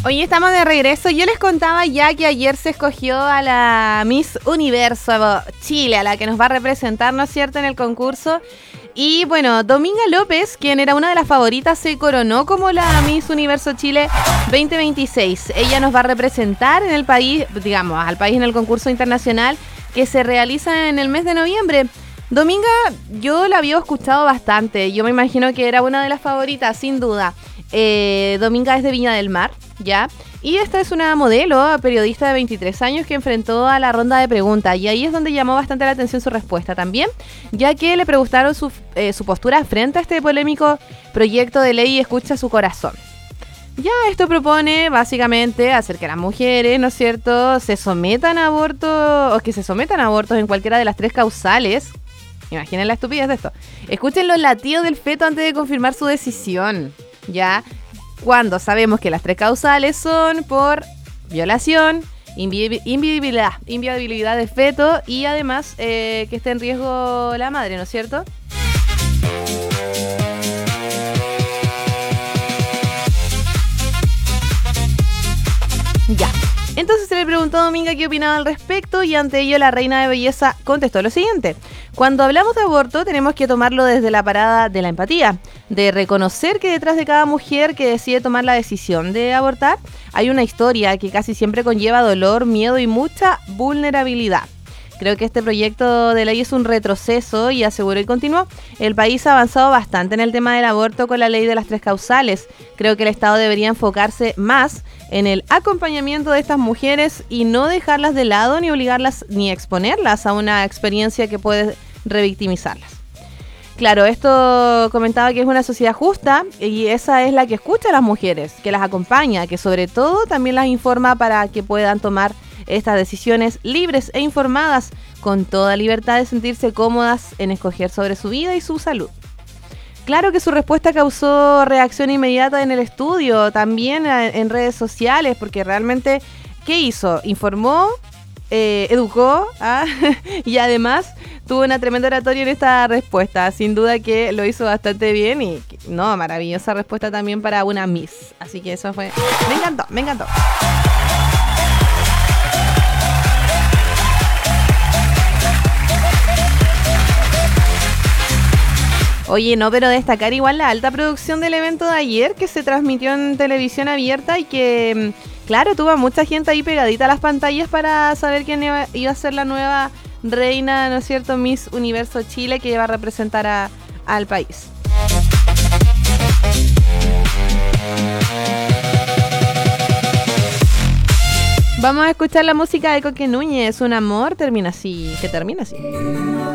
Oye, estamos de regreso. Yo les contaba ya que ayer se escogió a la Miss Universo Chile, a la que nos va a representar, ¿no es cierto?, en el concurso. Y bueno, Dominga López, quien era una de las favoritas, se coronó como la Miss Universo Chile 2026. Ella nos va a representar en el país, digamos, al país en el concurso internacional que se realiza en el mes de noviembre. Dominga, yo la había escuchado bastante. Yo me imagino que era una de las favoritas, sin duda. Dominga es de Viña del Mar, ¿ya? Y esta es una modelo, periodista de 23 años que enfrentó a la ronda de preguntas. Y ahí es donde llamó bastante la atención su respuesta también, ya que le preguntaron su postura frente a este polémico proyecto de ley Escucha su Corazón. Ya esto propone básicamente hacer que las mujeres, ¿no es cierto?, se sometan a abortos, o que se sometan a abortos en cualquiera de las 3 causales. Imaginen la estupidez de esto. Escuchen los latidos del feto antes de confirmar su decisión, ¿ya? Cuando sabemos que las 3 causales son por violación, inviabilidad del feto y además que esté en riesgo la madre, ¿no es cierto? Ya. Entonces se le preguntó a Dominga qué opinaba al respecto y ante ello la reina de belleza contestó lo siguiente: cuando hablamos de aborto tenemos que tomarlo desde la parada de la empatía, de reconocer que detrás de cada mujer que decide tomar la decisión de abortar hay una historia que casi siempre conlleva dolor, miedo y mucha vulnerabilidad. Creo que este proyecto de ley es un retroceso y aseguró y continuó: el país ha avanzado bastante en el tema del aborto con la ley de las 3 causales. Creo que el Estado debería enfocarse más en el acompañamiento de estas mujeres y no dejarlas de lado ni obligarlas ni exponerlas a una experiencia que puede revictimizarlas. Claro, esto comentaba que es una sociedad justa y esa es la que escucha a las mujeres, que las acompaña, que sobre todo también las informa para que puedan tomar estas decisiones libres e informadas, con toda libertad de sentirse cómodas en escoger sobre su vida y su salud. Claro que su respuesta causó reacción inmediata en el estudio, también en redes sociales, porque realmente, ¿qué hizo? Informó, educó, y además tuvo una tremenda oratoria en esta respuesta. Sin duda que lo hizo bastante bien y, no, maravillosa respuesta también para una Miss. Así que eso fue... Me encantó, me encantó. Oye, no, pero destacar igual la alta producción del evento de ayer que se transmitió en televisión abierta y que, claro, tuvo mucha gente ahí pegadita a las pantallas para saber quién iba a ser la nueva reina, ¿no es cierto?, Miss Universo Chile, que iba a representar al país. Vamos a escuchar la música de Coque Núñez, Un amor termina así, que termina así.